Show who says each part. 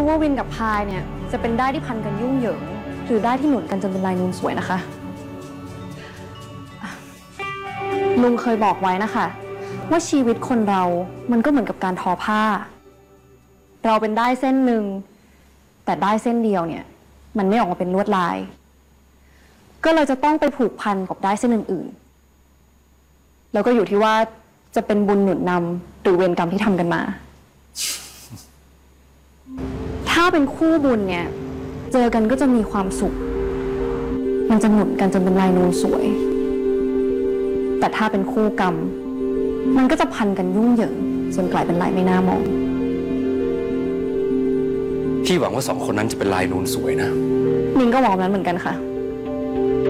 Speaker 1: ว่าวินกับพายเนี่ยจะเป็นได้ที่พันกันยุ่งเหยิงหรือได้ที่หนุนกันจนเป็นลายนูนสวยนะคะลุงเคยบอกไว้นะคะว่าชีวิตคนเรามันก็เหมือนกับการทอผ้าเราเป็นได้เส้นหนึ่งแต่ได้เส้นเดียวเนี่ยมันไม่ออกมาเป็นลวดลายก็เลยจะต้องไปผูกพันกับได้เส้นอื่นๆแล้วก็อยู่ที่ว่าจะเป็นบุญหนุนนำหรือเวรกรรมที่ทำกันมาถ้าเป็นคู่บุญเนี่ยเจอกันก็จะมีความสุขมันจะหนุนกันจนเป็นลายนูนสวยแต่ถ้าเป็นคู่กรรมมันก็จะพันกันยุ่งเหยิงจนกลายเป็นลายไม่น่ามอง
Speaker 2: พี่หวังว่าสองคนนั้นจะเป็นลายนูนสวยนะ
Speaker 1: มิงก็หวังนั้นเหมือนกันค่ะ